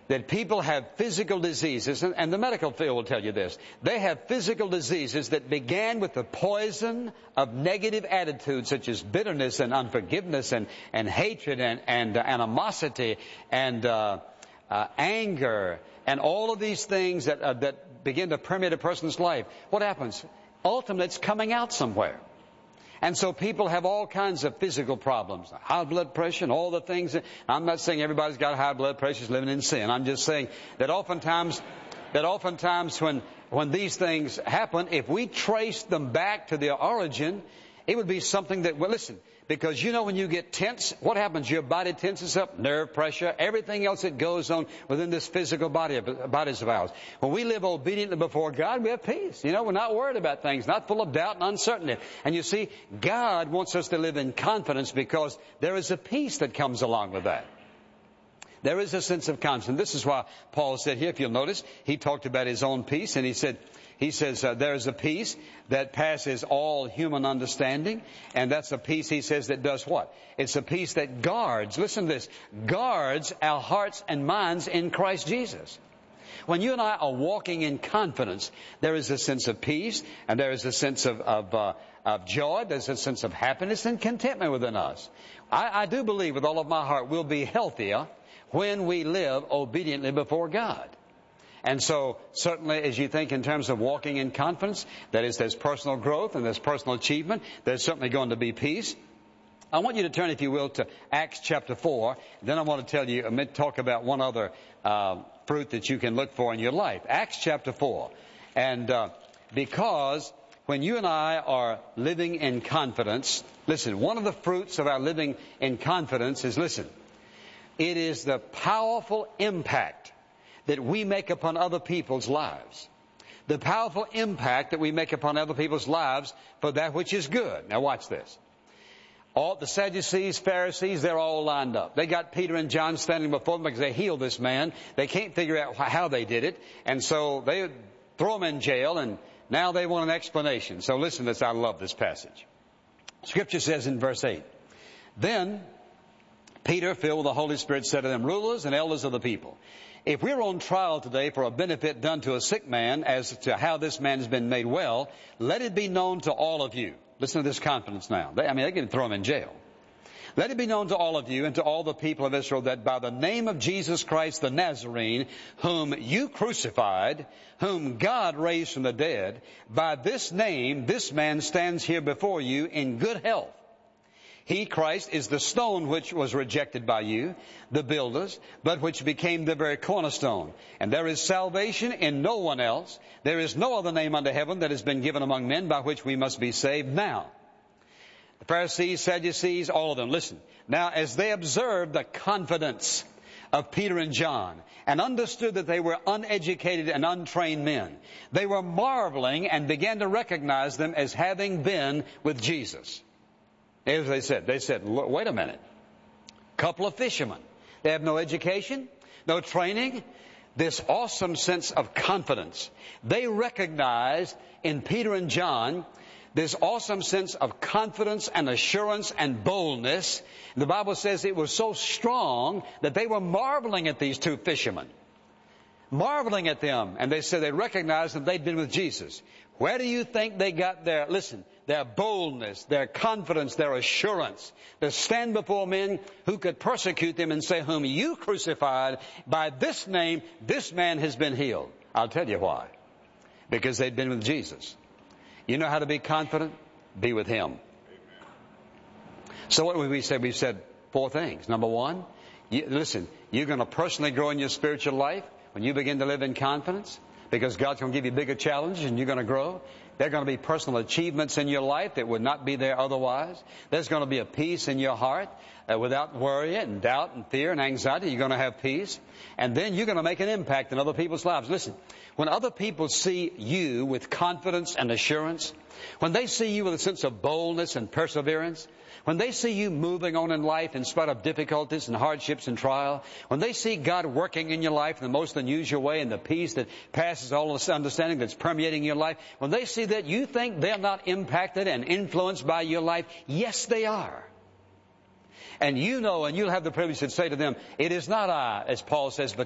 that people have physical diseases, and the medical field will tell you this. They have physical diseases that began with the poison of negative attitudes such as bitterness and unforgiveness and hatred and animosity and anger and all of these things that begin to permeate a person's life. What happens? Ultimately, it's coming out somewhere. And so people have all kinds of physical problems, high blood pressure and all the things. I'm not saying everybody's got high blood pressure is living in sin. I'm just saying that oftentimes when these things happen, if we trace them back to their origin, it would be something that, well, listen, because you know when you get tense, what happens? Your body tenses up, nerve pressure, everything else that goes on within this physical bodies of ours. When we live obediently before God, we have peace. You know, we're not worried about things, not full of doubt and uncertainty. And you see, God wants us to live in confidence because there is a peace that comes along with that. There is a sense of confidence. This is why Paul said here, if you'll notice, he talked about his own peace, and he says, there is a peace that passes all human understanding, and that's a peace, he says, that does what? It's a peace that guards, listen to this, guards our hearts and minds in Christ Jesus. When you and I are walking in confidence, there is a sense of peace, and there is a sense of joy, there's a sense of happiness and contentment within us. I do believe with all of my heart we'll be healthier when we live obediently before God. And so, certainly, as you think in terms of walking in confidence, that is, there's personal growth and there's personal achievement, there's certainly going to be peace. I want you to turn, if you will, to Acts chapter 4. Then I want to tell you, talk about one other fruit that you can look for in your life. Acts chapter 4. And because when you and I are living in confidence, listen, one of the fruits of our living in confidence is, listen, it is the powerful impact that we make upon other people's lives. The powerful impact that we make upon other people's lives for that which is good. Now watch this. All the Sadducees, Pharisees, they're all lined up. They got Peter and John standing before them because they healed this man. They can't figure out how they did it. And so they throw him in jail, and now they want an explanation. So listen to this. I love this passage. Scripture says in verse 8, Then Peter, filled with the Holy Spirit, said to them, Rulers and elders of the people, if we're on trial today for a benefit done to a sick man as to how this man has been made well, let it be known to all of you. Listen to this confidence now. They can throw him in jail. Let it be known to all of you and to all the people of Israel that by the name of Jesus Christ the Nazarene, whom you crucified, whom God raised from the dead, by this name this man stands here before you in good health. He, Christ, is the stone which was rejected by you, the builders, but which became the very cornerstone. And there is salvation in no one else. There is no other name under heaven that has been given among men by which we must be saved. Now, the Pharisees, Sadducees, all of them, listen. Now, as they observed the confidence of Peter and John and understood that they were uneducated and untrained men, they were marveling and began to recognize them as having been with Jesus. As they said, wait a minute. Couple of fishermen. They have no education, no training, this awesome sense of confidence. They recognized in Peter and John this awesome sense of confidence and assurance and boldness. The Bible says it was so strong that they were marveling at these two fishermen. Marveling at them. And they said they recognized that they'd been with Jesus. Where do you think they got their boldness, their confidence, their assurance to stand before men who could persecute them and say, whom you crucified, by this name, this man has been healed? I'll tell you why. Because they'd been with Jesus. You know how to be confident? Be with Him. So what would we say? We've said four things. Number one, you're going to personally grow in your spiritual life when you begin to live in confidence, because God's going to give you bigger challenges and you're going to grow. There are going to be personal achievements in your life that would not be there otherwise. There's going to be a peace in your heart without worry and doubt and fear and anxiety. You're going to have peace. And then you're going to make an impact in other people's lives. Listen, when other people see you with confidence and assurance, when they see you with a sense of boldness and perseverance, when they see you moving on in life in spite of difficulties and hardships and trial, when they see God working in your life in the most unusual way and the peace that passes all this understanding that's permeating your life, when they see that, you think they're not impacted and influenced by your life? Yes, they are. And you know, and you'll have the privilege to say to them, it is not I, as Paul says, but